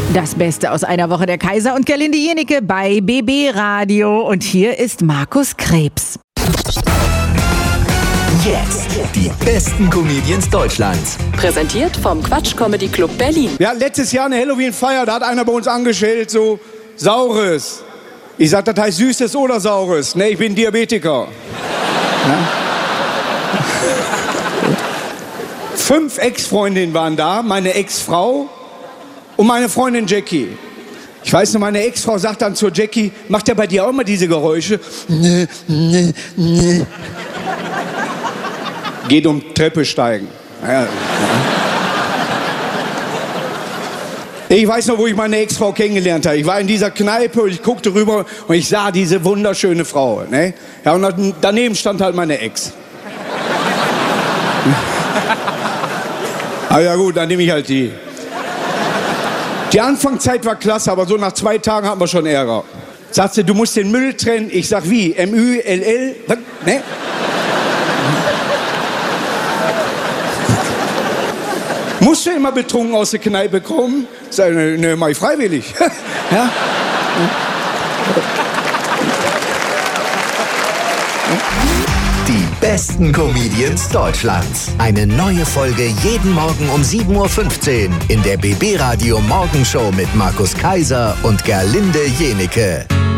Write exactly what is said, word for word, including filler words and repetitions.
Das Beste aus einer Woche der Kaiser und Gerlinde Jenike bei B B Radio. Und hier ist Markus Krebs. Jetzt die besten Comedians Deutschlands. Präsentiert vom Quatsch Comedy Club Berlin. Wir hatten letztes Jahr eine Halloween-Feier, da hat einer bei uns angestellt, so Saures. Ich sag, das heißt Süßes oder Saures. Ne, ich bin Diabetiker. Ja? Fünf Ex-Freundinnen waren da, meine Ex-Frau und meine Freundin Jackie. Ich weiß noch, meine Ex-Frau sagt dann zur Jackie, macht der bei dir auch immer diese Geräusche? Ne, ne, ne. Geht um Treppe steigen. Ja, ja. Ich weiß noch, wo ich meine Ex-Frau kennengelernt habe. Ich war in dieser Kneipe und ich guckte rüber und ich sah diese wunderschöne Frau. Ne? Ja, und daneben stand halt meine Ex. Aber ja gut, dann nehme ich halt die. Die Anfangszeit war klasse, aber so nach zwei Tagen hatten wir schon Ärger. Sagt sie, du musst den Müll trennen. Ich sag, wie? M Ü L L? Was? Ne? Musst du immer betrunken aus der Kneipe kommen? Sag, ne, ne, mach ich freiwillig. Ja? Die besten Comedians Deutschlands. Eine neue Folge jeden Morgen um sieben Uhr fünfzehn in der B B Radio Morgenshow mit Markus Kaiser und Gerlinde Jenike.